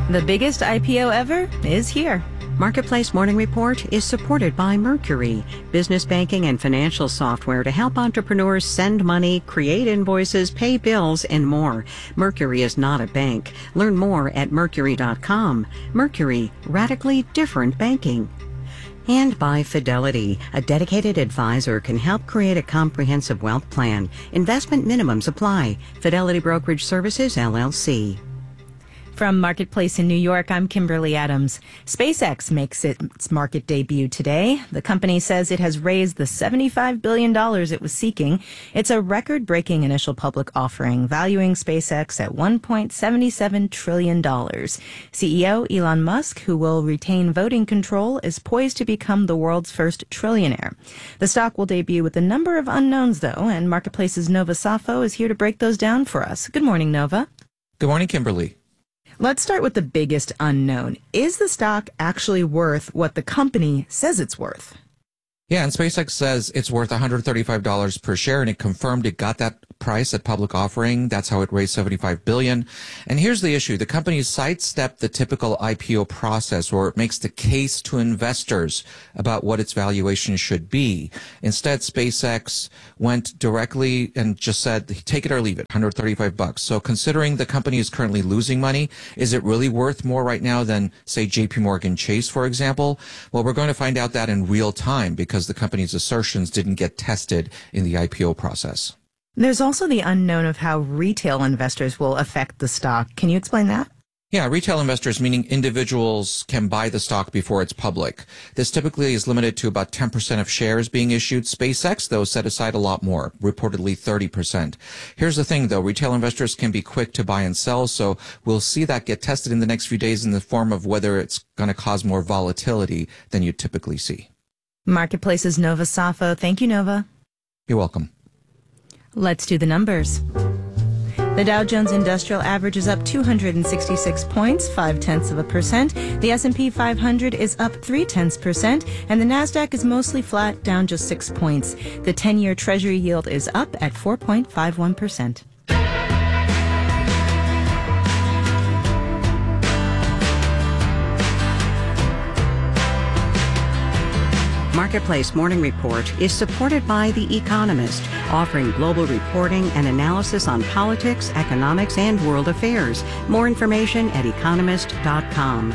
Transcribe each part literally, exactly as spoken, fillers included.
The biggest I P O ever is here. Marketplace Morning Report is supported by Mercury, business banking and financial software to help entrepreneurs send money, create invoices, pay bills, and more. Mercury is not a bank. Learn more at mercury dot com. Mercury, radically different banking. And by Fidelity, a dedicated advisor can help create a comprehensive wealth plan. Investment minimums apply. Fidelity Brokerage Services, L L C. From Marketplace in New York, I'm Kimberly Adams. SpaceX makes its market debut today. The company says it has raised the seventy-five billion dollars it was seeking. It's a record-breaking initial public offering, valuing SpaceX at one point seven seven trillion dollars. C E O Elon Musk, who will retain voting control, is poised to become the world's first trillionaire. The stock will debut with a number of unknowns, though, and Marketplace's Nova Safo is here to break those down for us. Good morning, Nova. Good morning, Kimberly. Let's start with the biggest unknown. Is the stock actually worth what the company says it's worth? Yeah, and SpaceX says it's worth one hundred thirty-five dollars per share, and it confirmed it got that price at public offering. That's how it raised seventy-five billion dollars. And here's the issue. The company sidestepped the typical I P O process where it makes the case to investors about what its valuation should be. Instead, SpaceX went directly and just said, take it or leave it, one hundred thirty-five bucks. So considering the company is currently losing money, is it really worth more right now than, say, J P Morgan Chase, for example? Well, we're going to find out that in real time because the company's assertions didn't get tested in the I P O process. There's also the unknown of how retail investors will affect the stock. Can you explain that? Yeah, retail investors, meaning individuals, can buy the stock before it's public. This typically is limited to about ten percent of shares being issued. SpaceX, though, set aside a lot more, reportedly thirty percent. Here's the thing, though. Retail investors can be quick to buy and sell, so we'll see that get tested in the next few days in the form of whether it's going to cause more volatility than you typically see. Marketplace's Nova Safo. Thank you, Nova. You're welcome. Let's do the numbers. The Dow Jones Industrial Average is up two hundred sixty-six points, five tenths of a percent. The S and P five hundred is up three tenths percent, and the Nasdaq is mostly flat, down just six points. The ten-year Treasury yield is up at four point five one percent. Marketplace Morning Report is supported by The Economist, offering global reporting and analysis on politics, economics, and world affairs. More information at economist dot com.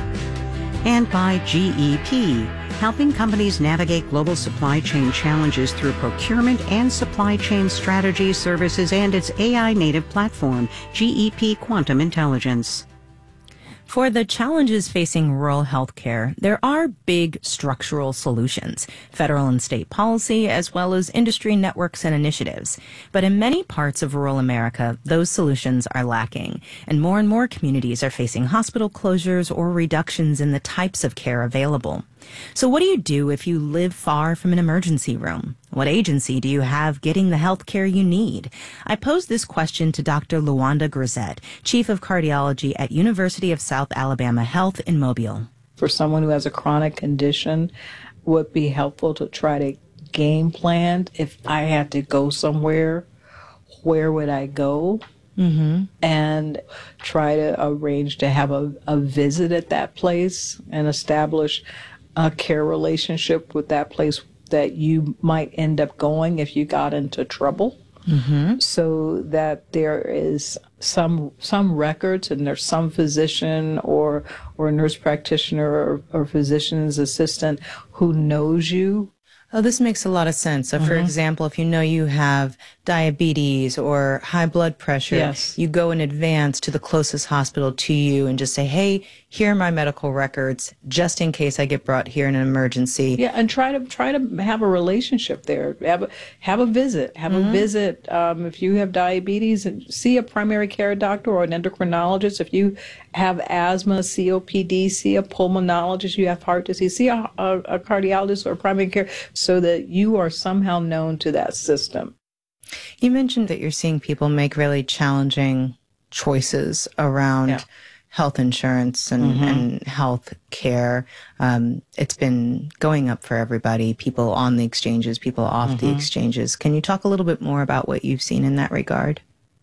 And by G E P, helping companies navigate global supply chain challenges through procurement and supply chain strategy services and its A I-native platform, G E P Quantum Intelligence. For the challenges facing rural health care, there are big structural solutions, federal and state policy, as well as industry networks and initiatives. But in many parts of rural America, those solutions are lacking, and more and more communities are facing hospital closures or reductions in the types of care available. So what do you do if you live far from an emergency room? What agency do you have getting the health care you need? I posed this question to Doctor Luanda Grisette, Chief of Cardiology at University of South Alabama Health in Mobile. For someone who has a chronic condition, would be helpful to try to game plan. If I had to go somewhere, where would I go? Mm-hmm. And try to arrange to have a, a visit at that place and establish a care relationship with that place that you might end up going if you got into trouble. Mm-hmm. So that there is some some records and there's some physician or or nurse practitioner or, or physician's assistant who knows you. Oh, this makes a lot of sense. So, for mm-hmm. example, if you know you have diabetes or high blood pressure, yes. you go in advance to the closest hospital to you and just say, hey, here are my medical records, just in case I get brought here in an emergency. Yeah, and try to try to have a relationship there. Have a, have a visit. Have mm-hmm. a visit. Um, if you have diabetes, and see a primary care doctor or an endocrinologist. If you have asthma, C O P D, see a pulmonologist. You have heart disease, see a, a, a cardiologist or primary care, so that you are somehow known to that system. You mentioned that you're seeing people make really challenging choices around yeah. health insurance and, mm-hmm. and health care. Um, it's been going up for everybody, people on the exchanges, people off mm-hmm. the exchanges. Can you talk a little bit more about what you've seen in that regard?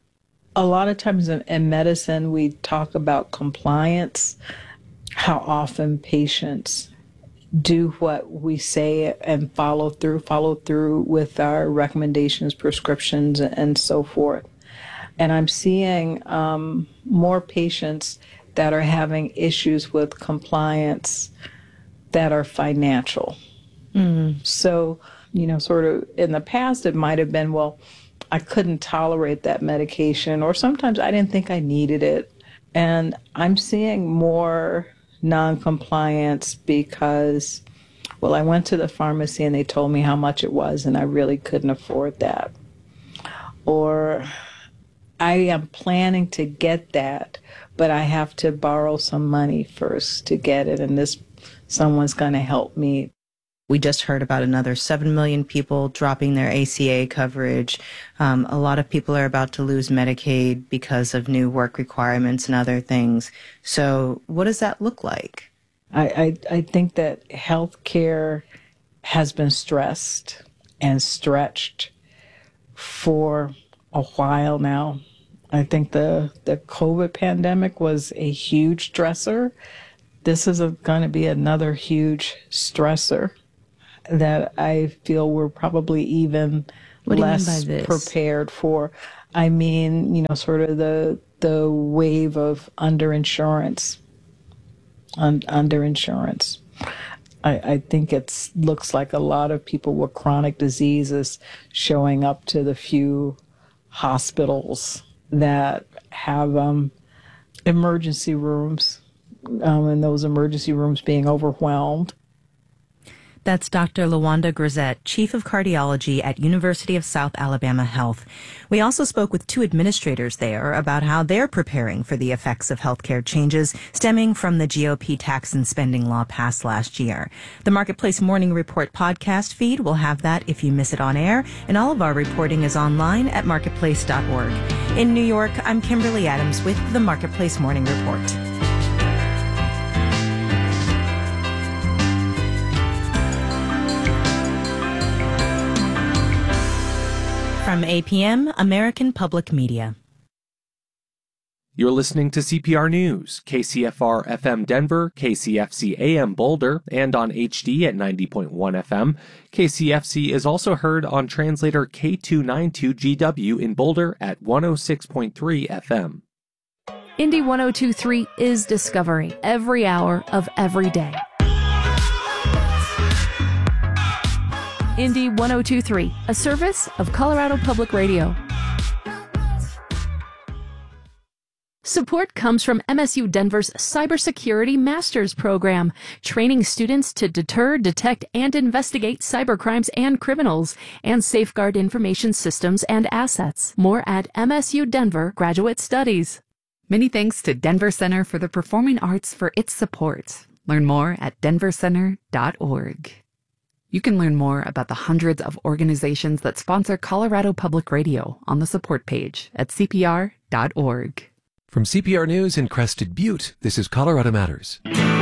a lot of times in, in medicine, we talk about compliance, how often patients do what we say and follow through, follow through with our recommendations, prescriptions, and so forth. And I'm seeing um, more patients that are having issues with compliance that are financial. Mm. So, you know, sort of in the past, it might have been, well, I couldn't tolerate that medication, or sometimes I didn't think I needed it. And I'm seeing more non-compliance because, well, I went to the pharmacy and they told me how much it was and I really couldn't afford that. Or I am planning to get that, but I have to borrow some money first to get it, and this someone's going to help me. We just heard about another seven million people dropping their A C A coverage. Um, a lot of people are about to lose Medicaid because of new work requirements and other things. So what does that look like? I, I, I think that healthcare has been stressed and stretched for a while now. I think the, the COVID pandemic was a huge stressor. This is going to be another huge stressor that I feel we're probably even what do less you mean by this? prepared for. I mean, you know, sort of the the wave of underinsurance, un, underinsurance. I, I think it looks like a lot of people with chronic diseases showing up to the few hospitals that have um, emergency rooms, um, and those emergency rooms being overwhelmed. That's Doctor LaWanda Grisette, Chief of Cardiology at University of South Alabama Health. We also spoke with two administrators there about how they're preparing for the effects of healthcare changes stemming from the G O P tax and spending law passed last year. The Marketplace Morning Report podcast feed will have that if you miss it on air, and all of our reporting is online at marketplace dot org. In New York, I'm Kimberly Adams with the Marketplace Morning Report. From A P M, American Public Media. You're listening to C P R News, K C F R F M Denver, K C F C A M Boulder, and on H D at ninety point one F M. K C F C is also heard on translator K two ninety-two G W in Boulder at one oh six point three F M. Indy one oh two point three is Discovery every hour of every day. Indy one oh two point three, a service of Colorado Public Radio. Support comes from M S U Denver's Cybersecurity Master's Program, training students to deter, detect, and investigate cybercrimes and criminals, and safeguard information systems and assets. More at M S U Denver Graduate Studies. Many thanks to Denver Center for the Performing Arts for its support. Learn more at denver center dot org. You can learn more about the hundreds of organizations that sponsor Colorado Public Radio on the support page at c p r dot org. From C P R News in Crested Butte, this is Colorado Matters.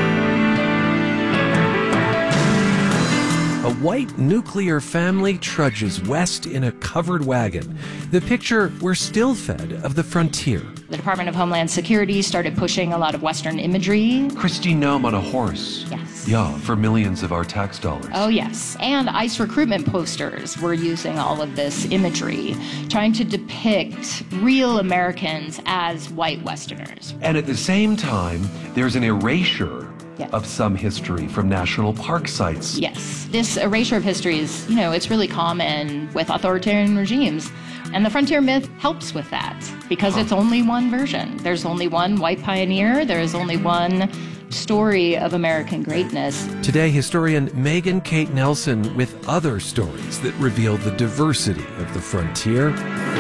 A white nuclear family trudges west in a covered wagon. The picture we're still fed of the frontier. The Department of Homeland Security started pushing a lot of Western imagery. Kristi Noem on a horse. Yes. Yeah, for millions of our tax dollars. Oh, yes. And ICE recruitment posters were using all of this imagery, trying to depict real Americans as white Westerners. And at the same time, there's an erasure Yes. of some history from national park sites. Yes. This erasure of history is, you know, it's really common with authoritarian regimes. And the frontier myth helps with that because huh. it's only one version. There's only one white pioneer. There is only one story of American greatness. Today, historian Megan Kate Nelson with other stories that reveal the diversity of the frontier.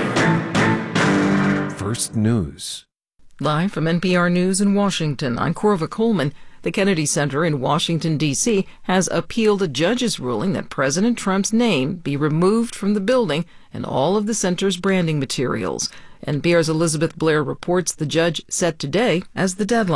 First News. Live from N P R News in Washington, I'm Corva Coleman. The Kennedy Center in Washington, D C has appealed a judge's ruling that President Trump's name be removed from the building and all of the center's branding materials. N P R's Elizabeth Blair reports the judge set today as the deadline.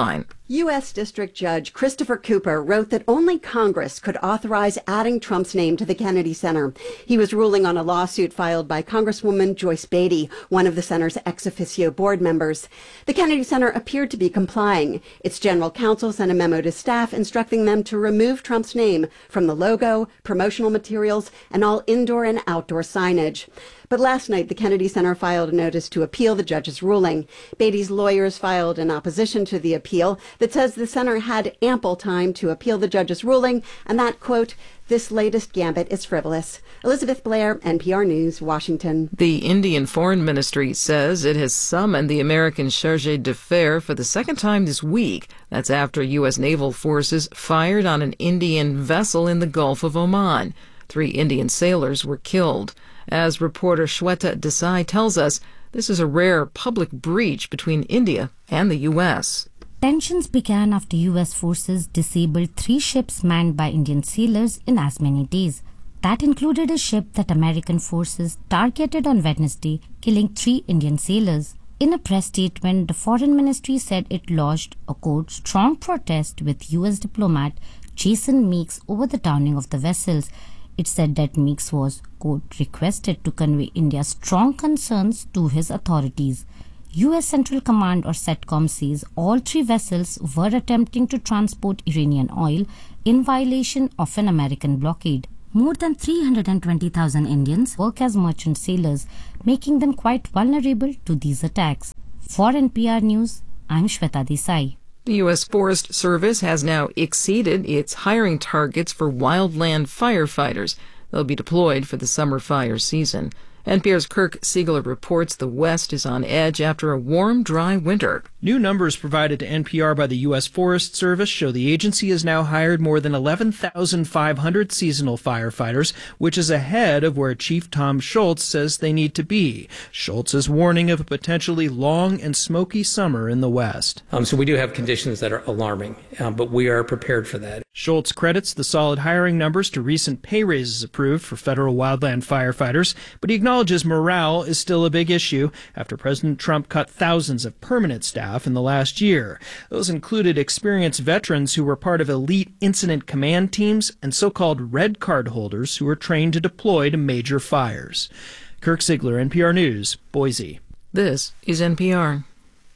U S. District Judge Christopher Cooper wrote that only Congress could authorize adding Trump's name to the Kennedy Center. He was ruling on a lawsuit filed by Congresswoman Joyce Beatty, one of the center's ex officio board members. The Kennedy Center appeared to be complying. Its general counsel sent a memo to staff instructing them to remove Trump's name from the logo, promotional materials, and all indoor and outdoor signage. But last night, the Kennedy Center filed a notice to appeal the judge's ruling. Beatty's lawyers filed an opposition to the appeal that says the center had ample time to appeal the judge's ruling and that, quote, this latest gambit is frivolous. Elizabeth Blair, N P R News, Washington. The Indian Foreign Ministry says it has summoned the American chargé d'affaires for the second time this week. That's after U S naval forces fired on an Indian vessel in the Gulf of Oman. Three Indian sailors were killed. As reporter Shweta Desai tells us, this is a rare public breach between India and the U S. Tensions began after U S forces disabled three ships manned by Indian sailors in as many days. That included a ship that American forces targeted on Wednesday, killing three Indian sailors. In a press statement, the Foreign Ministry said it lodged a, quote, strong protest with U S diplomat Jason Meeks over the downing of the vessels. It said that Meeks was, quote, requested to convey India's strong concerns to his authorities. U S Central Command or CENTCOM says all three vessels were attempting to transport Iranian oil in violation of an American blockade. More than three hundred twenty thousand Indians work as merchant sailors, making them quite vulnerable to these attacks. For N P R News, I'm Shweta Desai. The U S Forest Service has now exceeded its hiring targets for wildland firefighters. They'll be deployed for the summer fire season. N P R's Kirk Siegler reports the West is on edge after a warm, dry winter. New numbers provided to N P R by the U S Forest Service show the agency has now hired more than eleven thousand five hundred seasonal firefighters, which is ahead of where Chief Tom Schultz says they need to be. Schultz is warning of a potentially long and smoky summer in the West. Um, so we do have conditions that are alarming, um, but we are prepared for that. Schultz credits the solid hiring numbers to recent pay raises approved for federal wildland firefighters, but he acknowledges morale is still a big issue after President Trump cut thousands of permanent staff in the last year. Those included experienced veterans who were part of elite incident command teams and so-called red card holders who were trained to deploy to major fires. Kirk Siegler, N P R News, Boise. This is N P R.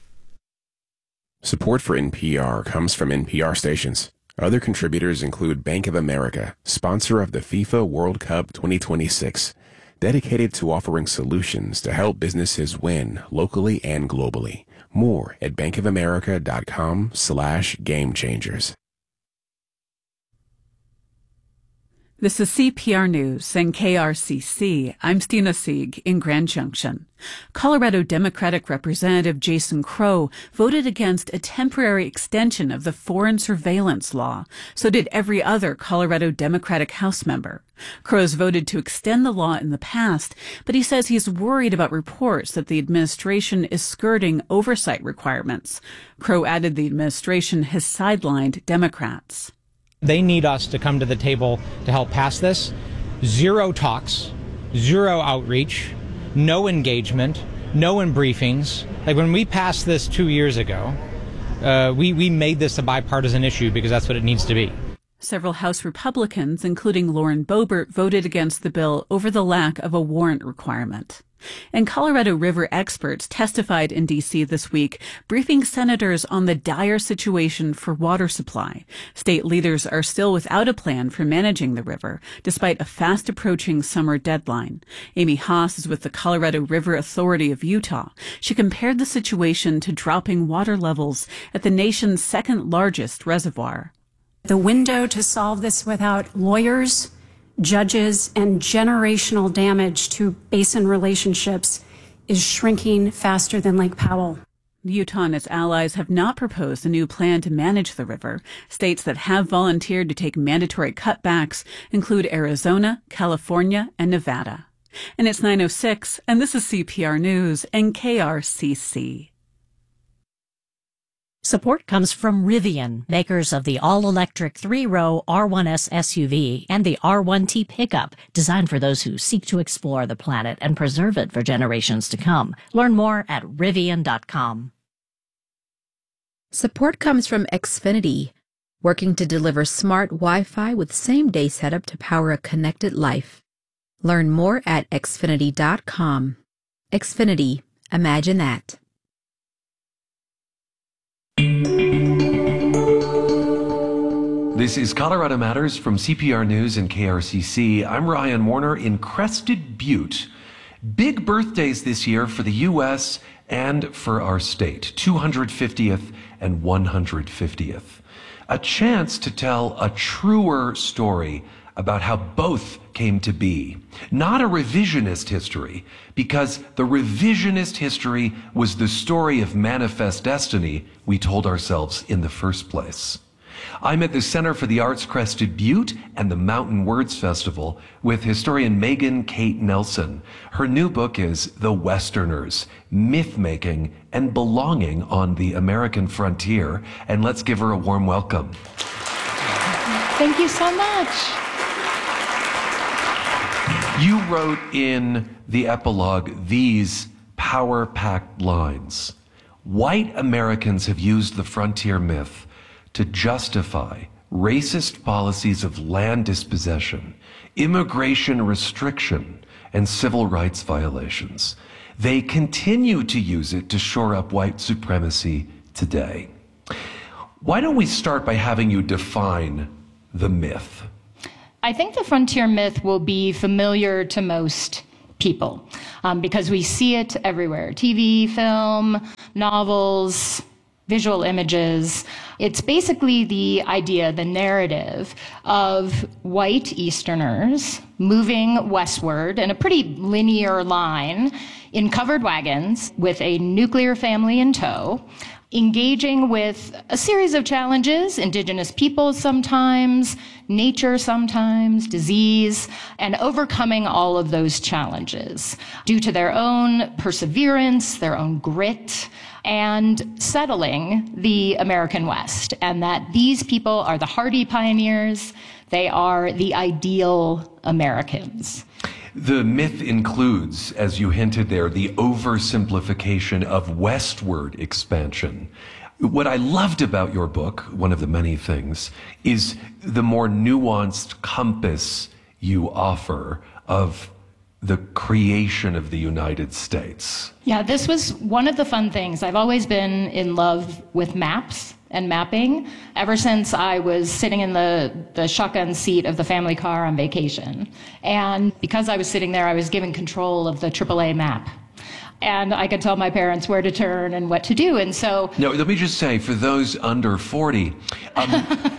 Support for N P R comes from N P R stations. Other contributors include Bank of America, sponsor of the FIFA World Cup twenty twenty-six, dedicated to offering solutions to help businesses win locally and globally. More at bankofamerica.com slash game changers. This is C P R News and K R C C. I'm Stina Sieg in Grand Junction. Colorado Democratic Representative Jason Crow voted against a temporary extension of the foreign surveillance law. So did every other Colorado Democratic House member. Crow's voted to extend the law in the past, but he says he's worried about reports that the administration is skirting oversight requirements. Crow added the administration has sidelined Democrats. They need us to come to the table to help pass this. Zero talks, zero outreach, no engagement, no in briefings. Like when we passed this two years ago, uh, we, we made this a bipartisan issue because that's what it needs to be. Several House Republicans, including Lauren Boebert, voted against the bill over the lack of a warrant requirement. And Colorado River experts testified in D C this week, briefing senators on the dire situation for water supply. State leaders are still without a plan for managing the river, despite a fast-approaching summer deadline. Amy Haas is with the Colorado River Authority of Utah. She compared the situation to dropping water levels at the nation's second-largest reservoir. The window to solve this without lawyers, judges, and generational damage to basin relationships is shrinking faster than Lake Powell. Utah and its allies have not proposed a new plan to manage the river. States that have volunteered to take mandatory cutbacks include Arizona, California, and Nevada. And it's nine oh six, and this is C P R News and K R C C. Support comes from Rivian, makers of the all-electric three-row R one S S U V and the R one T pickup, designed for those who seek to explore the planet and preserve it for generations to come. Learn more at rivian dot com. Support comes from Xfinity, working to deliver smart Wi-Fi with same-day setup to power a connected life. Learn more at xfinity dot com. Xfinity, imagine that. This is Colorado Matters from C P R News and K R C C. I'm Ryan Warner in Crested Butte. Big birthdays this year for the U S and for our state, two hundred fiftieth and one hundred fiftieth. A chance to tell a truer story about how both came to be. Not a revisionist history, because the revisionist history was the story of manifest destiny we told ourselves in the first place. I'm at the Center for the Arts Crested Butte and the Mountain Words Festival with historian Megan Kate Nelson. Her new book is The Westerners, Myth-Making and Belonging on the American Frontier. And let's give her a warm welcome. Thank you so much. You wrote in the epilogue these power-packed lines. White Americans have used the frontier myth to justify racist policies of land dispossession, immigration restriction, and civil rights violations. They continue to use it to shore up white supremacy today. Why don't we start by having you define the myth? I think the frontier myth will be familiar to most people um, because we see it everywhere. T V, film, novels, visual images. It's basically the idea, the narrative of white Easterners moving westward in a pretty linear line in covered wagons with a nuclear family in tow, engaging with a series of challenges, indigenous peoples sometimes, nature sometimes, disease, and overcoming all of those challenges due to their own perseverance, their own grit, and settling the American West. And that these people are the hardy pioneers, they are the ideal Americans. The myth includes, as you hinted there, the oversimplification of westward expansion. What I loved about your book, one of the many things, is the more nuanced compass you offer of the creation of the United States. Yeah, this was one of the fun things. I've always been in love with maps and mapping ever since I was sitting in the, the shotgun seat of the family car on vacation. And because I was sitting there, I was given control of the triple A map. And I could tell my parents where to turn and what to do. And so... Now, let me just say, for those under forty, um,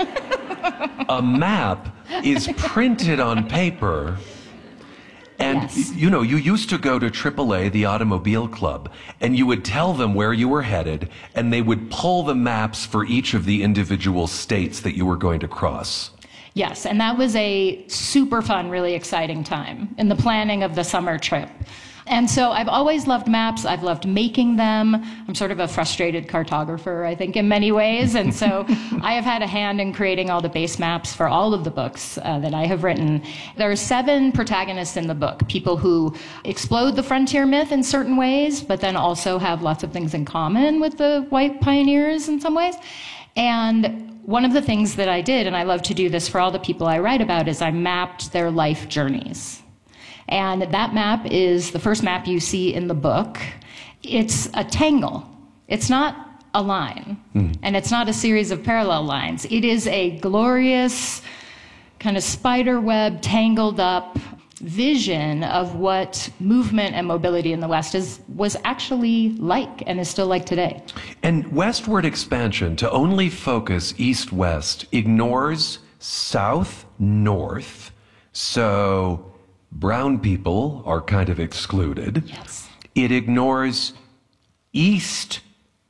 a map is printed on paper. And, yes. you know, you used to go to triple A, the Automobile Club, and you would tell them where you were headed, and they would pull the maps for each of the individual states that you were going to cross. Yes, and that was a super fun, really exciting time in the planning of the summer trip. And so I've always loved maps. I've loved making them. I'm sort of a frustrated cartographer, I think, in many ways. And so I have had a hand in creating all the base maps for all of the books uh, that I have written. There are seven protagonists in the book, people who explode the frontier myth in certain ways, but then also have lots of things in common with the white pioneers in some ways. And one of the things that I did, and I love to do this for all the people I write about, is I mapped their life journeys. And that map is the first map you see in the book. It's a tangle. It's not a line. Mm. And it's not a series of parallel lines. It is a glorious kind of spider web tangled up vision of what movement and mobility in the West is, was actually like and is still like today. And westward expansion, to only focus east-west, ignores south-north. So brown people are kind of excluded. Yes. It ignores east,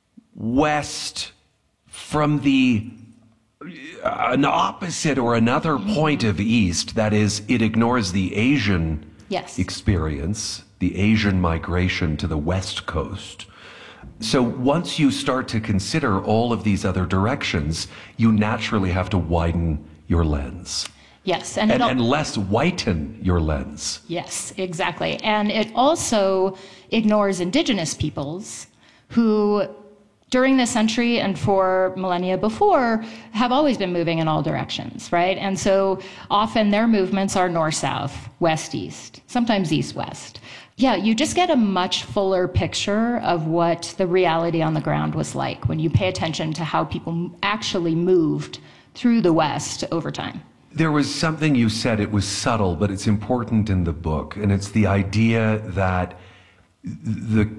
west from the uh, an opposite or another point of east. That is, it ignores the Asian yes. experience, the Asian migration to the West Coast. So once you start to consider all of these other directions, you naturally have to widen your lens. Yes, and, and, and less whiten your lens. Yes, exactly. And it also ignores indigenous peoples who during this century and for millennia before have always been moving in all directions, right? And so often their movements are north-south, west-east, sometimes east-west. Yeah, you just get a much fuller picture of what the reality on the ground was like when you pay attention to how people actually moved through the West over time. There was something you said, it was subtle, but it's important in the book, and it's the idea that the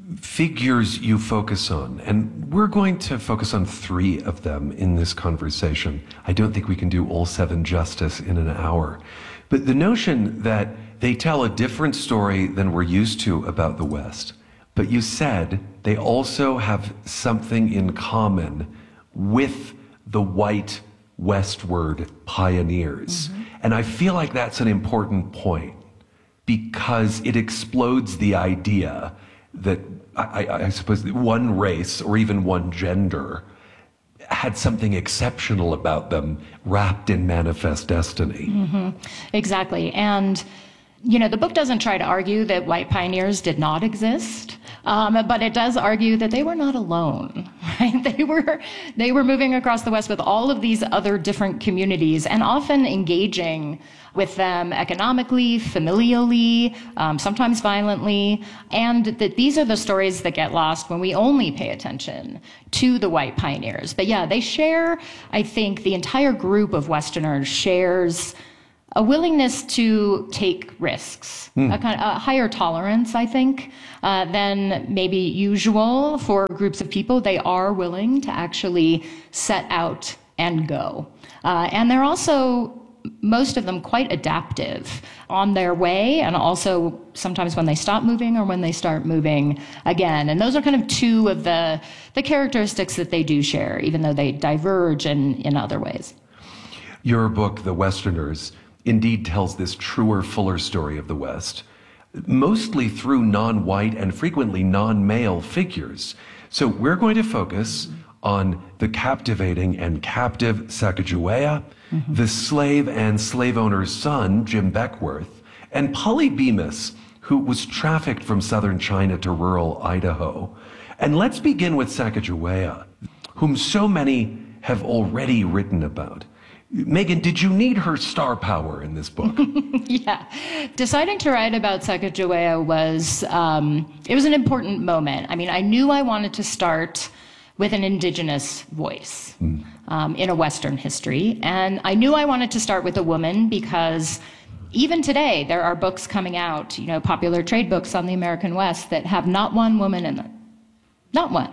figures you focus on, and we're going to focus on three of them in this conversation. I don't think we can do all seven justice in an hour. But the notion that they tell a different story than we're used to about the West, but you said they also have something in common with the white westward pioneers. Mm-hmm. And I feel like that's an important point because it explodes the idea that I, I, I suppose one race or even one gender had something exceptional about them wrapped in manifest destiny. Mm-hmm. Exactly. And, you know, the book doesn't try to argue that white pioneers did not exist, um, but it does argue that they were not alone, right? They were, they were moving across the West with all of these other different communities and often engaging with them economically, familially, um, sometimes violently, and that these are the stories that get lost when we only pay attention to the white pioneers. But yeah, they share, I think, the entire group of Westerners shares a willingness to take risks, mm. a kind of a higher tolerance, I think, uh, than maybe usual for groups of people. They are willing to actually set out and go. Uh, and they're also, most of them, quite adaptive on their way, and also sometimes when they stop moving or when they start moving again. And those are kind of two of the, the characteristics that they do share, even though they diverge in, in other ways. Your book, The Westerners, indeed tells this truer, fuller story of the West, mostly through non-white and frequently non-male figures. So we're going to focus on the captivating and captive Sacagawea, mm-hmm. the slave and slave owner's son, Jim Beckworth, and Polybemus, who was trafficked from southern China to rural Idaho. And let's begin with Sacagawea, whom so many have already written about. Megan, did you need her star power in this book? Yeah. Deciding to write about Sacagawea was, um, it was an important moment. I mean, I knew I wanted to start with an indigenous voice mm. um, in a Western history. And I knew I wanted to start with a woman because even today there are books coming out, you know, popular trade books on the American West that have not one woman in them. Not one.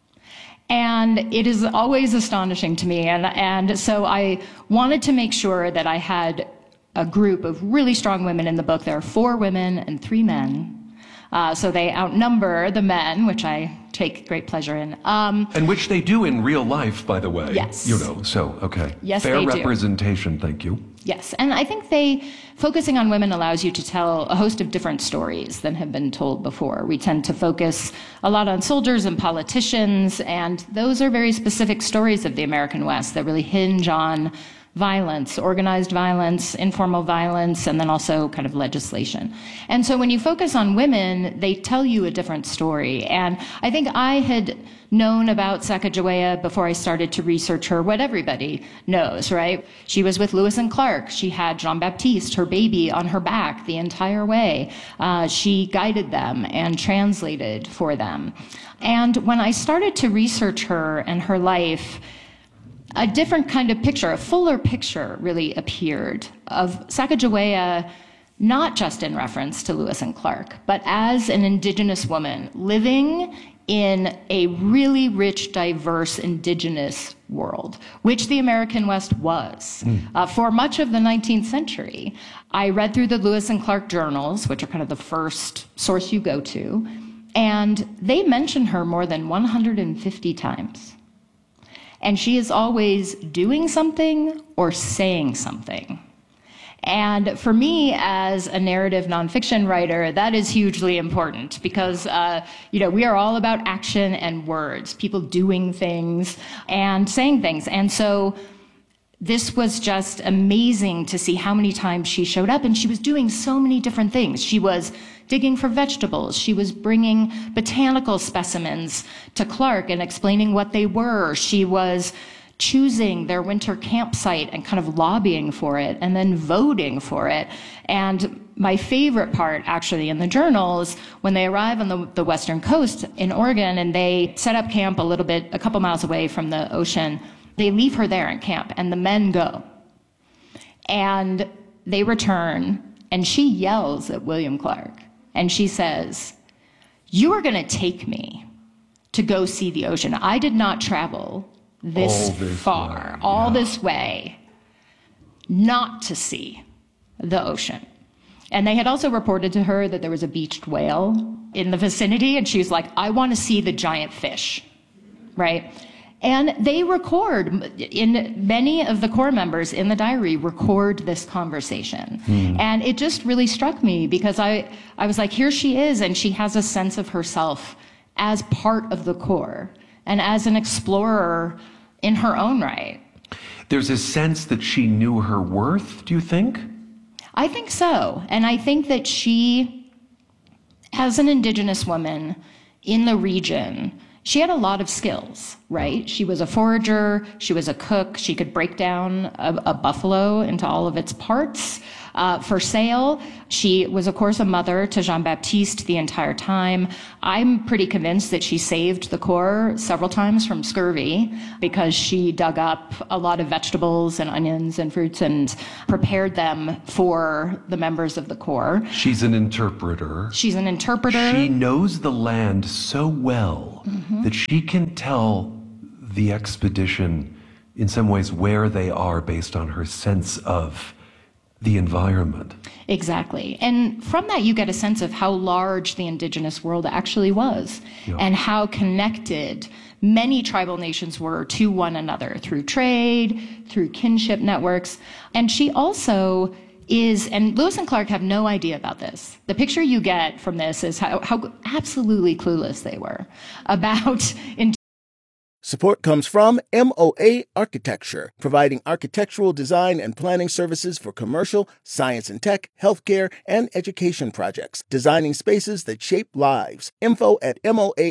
And it is always astonishing to me. And, and so I wanted to make sure that I had a group of really strong women in the book. There are four women and three men. Uh, so they outnumber the men, which I take great pleasure in. Um, and which they do in real life, by the way. Yes. You know, so, okay. Yes, Fair they do. representation, thank you. Yes, and I think they, focusing on women allows you to tell a host of different stories than have been told before. We tend to focus a lot on soldiers and politicians, and those are very specific stories of the American West that really hinge on violence, organized violence, informal violence, and then also kind of legislation. And so when you focus on women, they tell you a different story. And I think I had known about Sacagawea before I started to research her, what everybody knows, right? She was with Lewis and Clark. She had Jean-Baptiste, her baby, on her back the entire way. Uh, she guided them and translated for them. And when I started to research her and her life, a different kind of picture, a fuller picture really appeared of Sacagawea, not just in reference to Lewis and Clark, but as an indigenous woman living in a really rich, diverse, indigenous world, which the American West was. Mm. Uh, for much of the nineteenth century, I read through the Lewis and Clark journals, which are kind of the first source you go to, and they mention her more than one hundred fifty times. And she is always doing something or saying something. And for me, as a narrative nonfiction writer, that is hugely important because, uh, you know, we are all about action and words, people doing things and saying things. And so this was just amazing to see how many times she showed up, and she was doing so many different things. She was digging for vegetables. She was bringing botanical specimens to Clark and explaining what they were. She was choosing their winter campsite and kind of lobbying for it and then voting for it. And my favorite part, actually, in the journal is when they arrive on the, the western coast in Oregon and they set up camp a little bit, a couple miles away from the ocean. They leave her there in camp and the men go. And they return and she yells at William Clark and she says, "You are going to take me to go see the ocean. I did not travel this, this far, way, all yeah. this way, not to see the ocean." And they had also reported to her that there was a beached whale in the vicinity, and she was like, "I want to see the giant fish," right? And they record, in many of the Corps members in the diary record this conversation. Mm. And it just really struck me because I, I was like, here she is, and she has a sense of herself as part of the Corps and as an explorer in her own right. There's a sense that she knew her worth, do you think? I think so. And I think that she, as an Indigenous woman in the region, she had a lot of skills, right? She was a forager, she was a cook, she could break down a, a buffalo into all of its parts uh, for sale. She was, of course, a mother to Jean-Baptiste the entire time. I'm pretty convinced that she saved the Corps several times from scurvy because she dug up a lot of vegetables and onions and fruits and prepared them for the members of the Corps. She's an interpreter. She's an interpreter. She knows the land so well mm-hmm. that she can tell the expedition in some ways where they are based on her sense of the environment. Exactly. And from that, you get a sense of how large the Indigenous world actually was yeah. and how connected many tribal nations were to one another through trade, through kinship networks. And she also is, and Lewis and Clark have no idea about this. The picture you get from this is how, how absolutely clueless they were about in Support comes from M O A Architecture, providing architectural design and planning services for commercial, science and tech, healthcare, and education projects, designing spaces that shape lives. Info at M O A